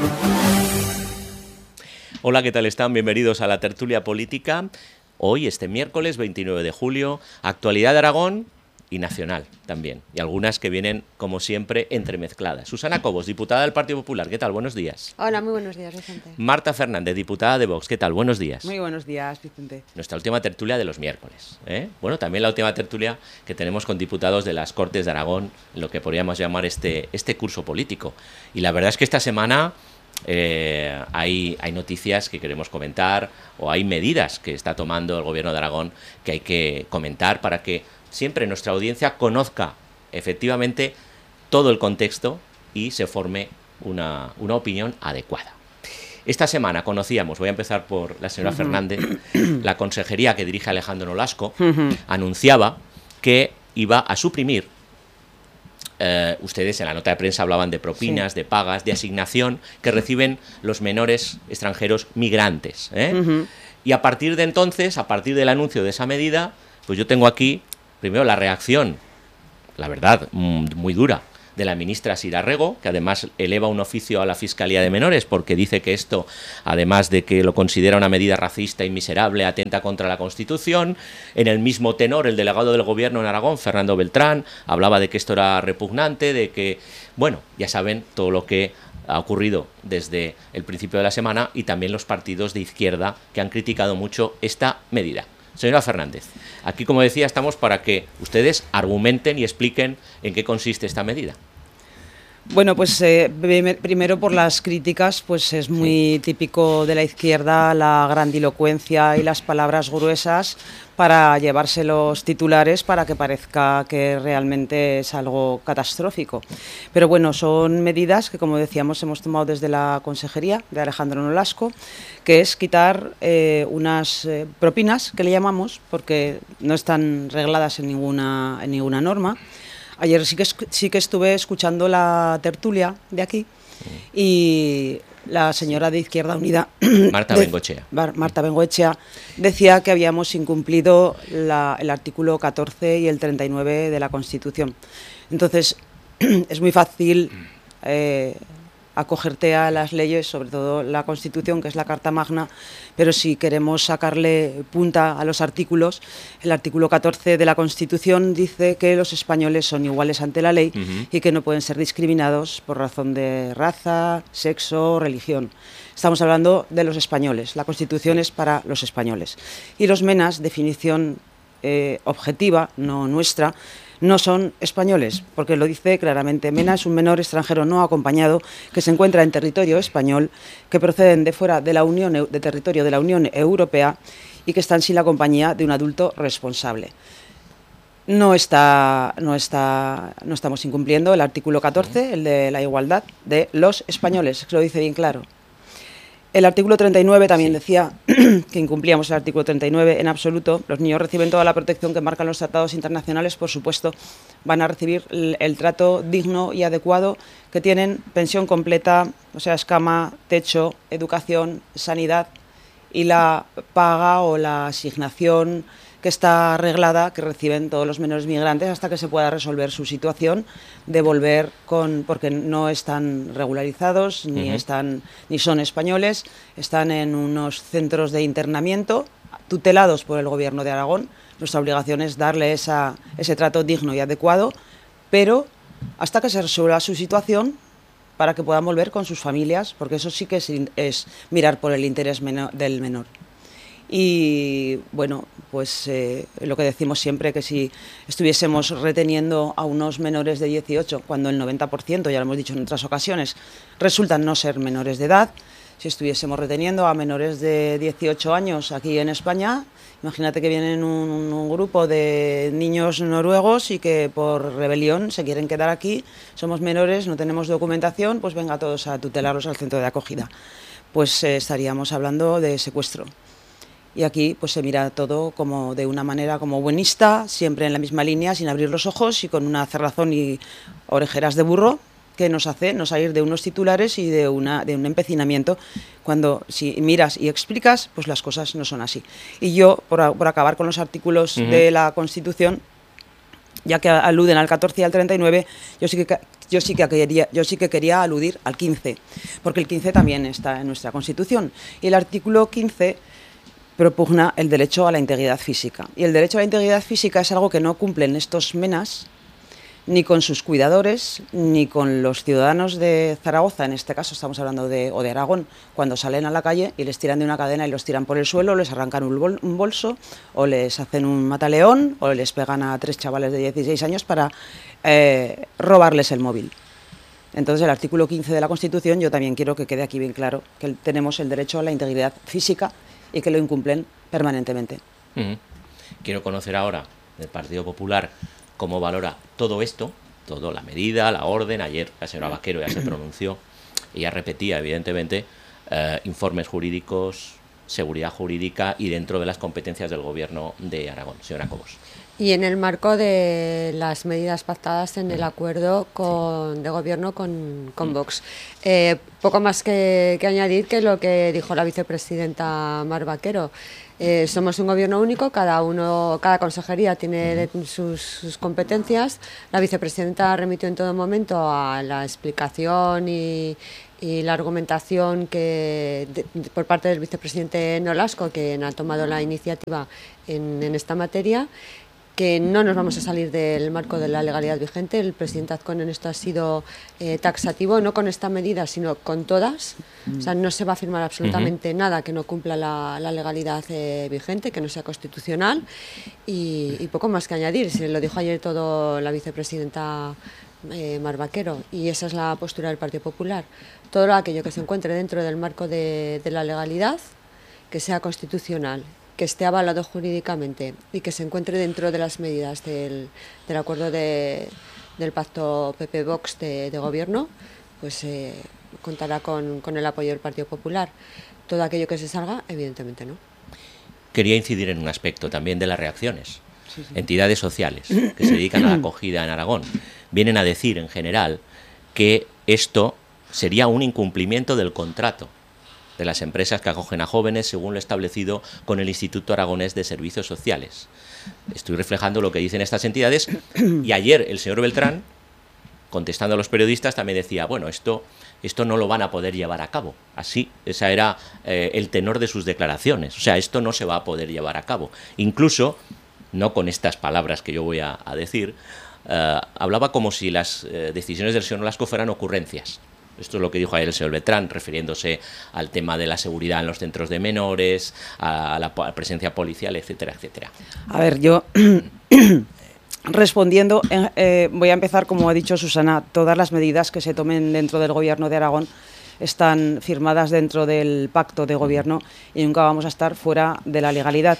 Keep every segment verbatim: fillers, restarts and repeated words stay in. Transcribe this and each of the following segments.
Hola, ¿qué tal están? Bienvenidos a la tertulia política. Hoy, este miércoles veintinueve de julio, actualidad de Aragón y nacional también. Y algunas que vienen, como siempre, entremezcladas. Susana Cobos, diputada del Partido Popular. ¿Qué tal? Buenos días. Hola, muy buenos días, Vicente. Marta Fernández, diputada de Vox. ¿Qué tal? Buenos días. Muy buenos días, Vicente. Nuestra última tertulia de los miércoles, ¿eh? Bueno, también la última tertulia que tenemos con diputados de las Cortes de Aragón, en lo que podríamos llamar este, este curso político. Y la verdad es que esta semana eh, hay, hay noticias que queremos comentar, o hay medidas que está tomando el Gobierno de Aragón que hay que comentar para que siempre nuestra audiencia conozca efectivamente todo el contexto y se forme una, una opinión adecuada. Esta semana conocíamos, voy a empezar por la señora uh-huh. Fernández, la consejería que dirige Alejandro Nolasco, uh-huh. anunciaba que iba a suprimir, eh, ustedes en la nota de prensa hablaban de propinas, sí. de pagas, de asignación que reciben los menores extranjeros migrantes, ¿eh? uh-huh. Y a partir de entonces, a partir del anuncio de esa medida, pues yo tengo aquí primero la reacción, la verdad, muy dura, de la ministra Sira Rego, que además eleva un oficio a la Fiscalía de Menores porque dice que esto, además de que lo considera una medida racista y miserable, atenta contra la Constitución. En el mismo tenor, el delegado del Gobierno en Aragón, Fernando Beltrán, hablaba de que esto era repugnante, de que, bueno, ya saben todo lo que ha ocurrido desde el principio de la semana y también los partidos de izquierda que han criticado mucho esta medida. Señora Fernández, aquí, como decía, estamos para que ustedes argumenten y expliquen en qué consiste esta medida. Bueno, pues eh, primero por las críticas, pues es muy sí. típico de la izquierda la grandilocuencia y las palabras gruesas para llevarse los titulares para que parezca que realmente es algo catastrófico. Pero bueno, son medidas que, como decíamos, hemos tomado desde la Consejería de Alejandro Nolasco, que es quitar eh, unas eh, propinas, que le llamamos, porque no están regladas en ninguna, en ninguna norma. Ayer sí que, sí que estuve escuchando la tertulia de aquí y la señora de Izquierda Unida, Marta de, Bengoechea. Marta Bengoechea, decía que habíamos incumplido la, el artículo catorce y el treinta y nueve de la Constitución. Entonces, es muy fácil eh, acogerte a las leyes, sobre todo la Constitución, que es la Carta Magna, pero si queremos sacarle punta a los artículos, el artículo catorce de la Constitución dice que los españoles son iguales ante la ley uh-huh. y que no pueden ser discriminados por razón de raza, sexo, religión. Estamos hablando de los españoles, la Constitución es para los españoles. Y los MENAs, definición eh, objetiva, no nuestra, no son españoles, porque lo dice claramente. MENA es un menor extranjero no acompañado que se encuentra en territorio español, que proceden de fuera de la Unión, de territorio de la Unión Europea y que están sin la compañía de un adulto responsable. No está, no está, no estamos incumpliendo el artículo catorce, el de la igualdad de los españoles, que lo dice bien claro. El artículo treinta y nueve también sí. decía que incumplíamos el artículo treinta y nueve en absoluto. Los niños reciben toda la protección que marcan los tratados internacionales, por supuesto. Van a recibir el, el trato digno y adecuado que tienen, pensión completa, o sea, escama, techo, educación, sanidad y la paga o la asignación que está arreglada, que reciben todos los menores migrantes hasta que se pueda resolver su situación de volver con, porque no están regularizados, ni uh-huh. están, ni son españoles, están en unos centros de internamiento tutelados por el Gobierno de Aragón. Nuestra obligación es darle esa, ese trato digno y adecuado, pero hasta que se resuelva su situación para que puedan volver con sus familias, porque eso sí que es, es mirar por el interés menor, del menor. Y bueno, pues eh, lo que decimos siempre, que si estuviésemos reteniendo a unos menores de dieciocho, cuando el noventa por ciento, ya lo hemos dicho en otras ocasiones, resultan no ser menores de edad, si estuviésemos reteniendo a menores de dieciocho años aquí en España, imagínate que vienen un, un grupo de niños noruegos y que por rebelión se quieren quedar aquí, somos menores, no tenemos documentación, pues venga todos a tutelarlos al centro de acogida. Pues eh, estaríamos hablando de secuestro. Y aquí pues se mira todo como de una manera como buenista, siempre en la misma línea, sin abrir los ojos y con una cerrazón y orejeras de burro que nos hace no salir de unos titulares y de, una, de un empecinamiento, cuando si miras y explicas, pues las cosas no son así. Y yo, por, por acabar con los artículos uh-huh. de la Constitución, ya que aluden al catorce y al treinta y nueve, yo sí que yo sí que quería, yo sí que quería aludir al quince, porque el quince también está en nuestra Constitución. Y el artículo quince propugna el derecho a la integridad física. Y el derecho a la integridad física es algo que no cumplen estos menas ni con sus cuidadores, ni con los ciudadanos de Zaragoza, en este caso estamos hablando de, o de Aragón, cuando salen a la calle y les tiran de una cadena y los tiran por el suelo, les arrancan un, bol, un bolso, o les hacen un mataleón, o les pegan a tres chavales de dieciséis años para eh, robarles el móvil. Entonces, el artículo quince de la Constitución, yo también quiero que quede aquí bien claro que tenemos el derecho a la integridad física y que lo incumplen permanentemente. Uh-huh. Quiero conocer ahora del Partido Popular cómo valora todo esto, toda la medida, la orden. Ayer la señora Vaquero ya se pronunció, ella repetía, evidentemente, eh, informes jurídicos, seguridad jurídica y dentro de las competencias del Gobierno de Aragón. Señora Cobos. Y en el marco de las medidas pactadas en el acuerdo con, sí. de gobierno con, con Vox. Eh, poco más que, que añadir que lo que dijo la vicepresidenta Mar Vaquero. Eh, somos un gobierno único, cada uno, cada consejería tiene sus, sus competencias. La vicepresidenta remitió en todo momento a la explicación y, y la argumentación que de, de, por parte del vicepresidente Nolasco, quien ha tomado la iniciativa en, en esta materia, que no nos vamos a salir del marco de la legalidad vigente. El presidente Azcón en esto ha sido eh, taxativo, no con esta medida, sino con todas. O sea, no se va a firmar absolutamente uh-huh. nada que no cumpla la, la legalidad eh, vigente, que no sea constitucional, y, y poco más que añadir. Se lo dijo ayer todo la vicepresidenta eh, Mar Vaquero, y esa es la postura del Partido Popular. Todo aquello que se encuentre dentro del marco de, de la legalidad, que sea constitucional, que esté avalado jurídicamente y que se encuentre dentro de las medidas del, del acuerdo de, del pacto P P-Vox de, de gobierno, pues eh, contará con, con el apoyo del Partido Popular. Todo aquello que se salga, evidentemente no. Quería incidir en un aspecto también de las reacciones. Sí, sí. Entidades sociales que se dedican a la acogida en Aragón vienen a decir en general que esto sería un incumplimiento del contrato de las empresas que acogen a jóvenes según lo establecido con el Instituto Aragonés de Servicios Sociales. Estoy reflejando lo que dicen estas entidades, y ayer el señor Beltrán, contestando a los periodistas, también decía, bueno, esto, esto no lo van a poder llevar a cabo. Así, ese era eh, el tenor de sus declaraciones. O sea, esto no se va a poder llevar a cabo. Incluso, no con estas palabras que yo voy a, a decir, eh, hablaba como si las eh, decisiones del señor Nolasco fueran ocurrencias. Esto es lo que dijo ayer el señor Beltrán, refiriéndose al tema de la seguridad en los centros de menores, a la presencia policial, etcétera, etcétera. A ver, yo respondiendo, eh, voy a empezar, como ha dicho Susana, todas las medidas que se tomen dentro del Gobierno de Aragón están firmadas dentro del pacto de gobierno y nunca vamos a estar fuera de la legalidad,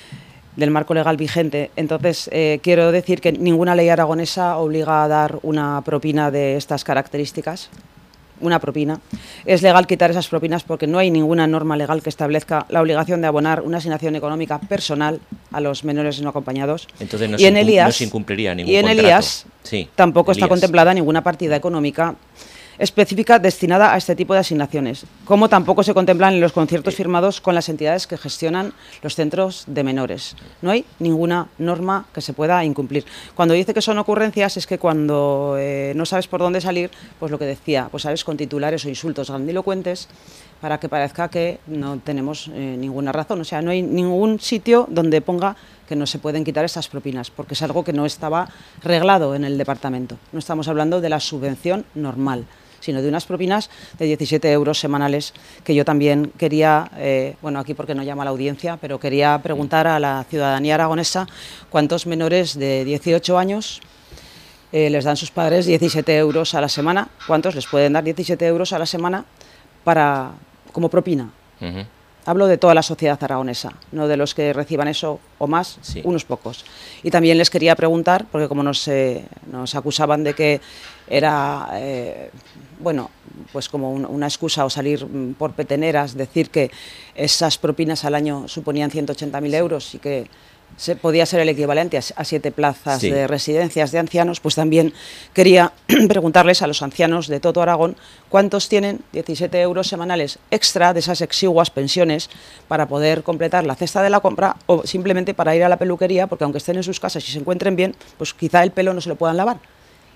del marco legal vigente. Entonces, eh, quiero decir que ninguna ley aragonesa obliga a dar una propina de estas características. Una propina. Es legal quitar esas propinas porque no hay ninguna norma legal que establezca la obligación de abonar una asignación económica personal a los menores no acompañados. Entonces no, y en se, Elías, no se incumpliría ningún y en contrato. Elías sí, tampoco Elías. está contemplada ninguna partida económica específica destinada a este tipo de asignaciones, como tampoco se contemplan en los conciertos firmados con las entidades que gestionan los centros de menores. No hay ninguna norma que se pueda incumplir. Cuando dice que son ocurrencias es que cuando eh, no sabes por dónde salir, pues lo que decía, pues sabes, con titulares o insultos grandilocuentes para que parezca que no tenemos eh, ninguna razón. O sea, no hay ningún sitio donde ponga que no se pueden quitar estas propinas, porque es algo que no estaba reglado en el departamento. No estamos hablando de la subvención normal, sino de unas propinas de diecisiete euros semanales, que yo también quería, eh, bueno, aquí porque no llama a la audiencia, pero quería preguntar a la ciudadanía aragonesa cuántos menores de dieciocho años eh, les dan sus padres diecisiete euros a la semana, cuántos les pueden dar diecisiete euros a la semana para, como propina. Uh-huh. Hablo de toda la sociedad aragonesa, no de los que reciban eso o más, sí. Unos pocos. Y también les quería preguntar, porque como nos, eh, nos acusaban de que era, eh, bueno, pues como un, una excusa o salir por peteneras, decir que esas propinas al año suponían ciento ochenta mil euros y que se podía ser el equivalente a, a siete plazas sí. de residencias de ancianos, pues también quería preguntarles a los ancianos de todo Aragón cuántos tienen diecisiete euros semanales extra de esas exiguas pensiones para poder completar la cesta de la compra o simplemente para ir a la peluquería, porque aunque estén en sus casas y se encuentren bien, pues quizá el pelo no se lo puedan lavar.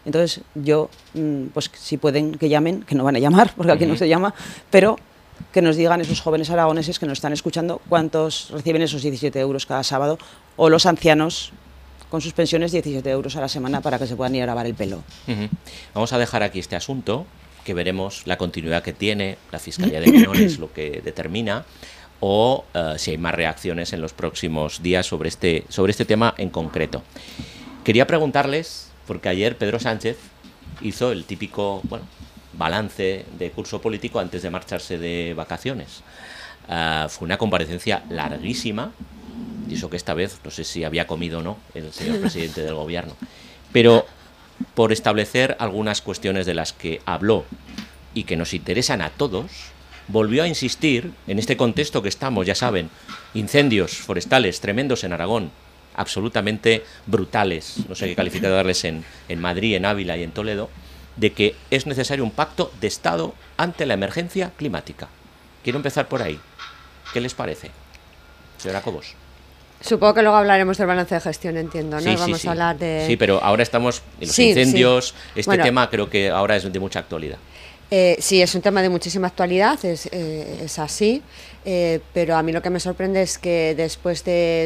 Entonces yo, pues si pueden que llamen, que no van a llamar, porque aquí uh-huh. no se llama, pero que nos digan esos jóvenes aragoneses que nos están escuchando cuántos reciben esos diecisiete euros cada sábado, o los ancianos con sus pensiones diecisiete euros a la semana para que se puedan ir a lavar el pelo. Uh-huh. Vamos a dejar aquí este asunto, que veremos la continuidad que tiene la Fiscalía de Menores, lo que determina, o uh, si hay más reacciones en los próximos días sobre este, sobre este tema en concreto. Quería preguntarles, porque ayer Pedro Sánchez hizo el típico, bueno, balance de curso político antes de marcharse de vacaciones. Uh, fue una comparecencia larguísima, y eso que esta vez no sé si había comido o no el señor presidente del gobierno, pero por establecer algunas cuestiones de las que habló y que nos interesan a todos, volvió a insistir en este contexto que estamos, ya saben, incendios forestales tremendos en Aragón, absolutamente brutales, no sé qué calificar de darles en, en Madrid, en Ávila y en Toledo, de que es necesario un pacto de Estado ante la emergencia climática. Quiero empezar por ahí. ¿Qué les parece, señora Cobos? Supongo que luego hablaremos del balance de gestión, entiendo, ¿no? Sí, Vamos sí, sí. a hablar de... Sí, pero ahora estamos en los sí, incendios. Sí. Este bueno, tema creo que ahora es de mucha actualidad. Eh, sí, es un tema de muchísima actualidad, es, eh, es así, eh, pero a mí lo que me sorprende es que después de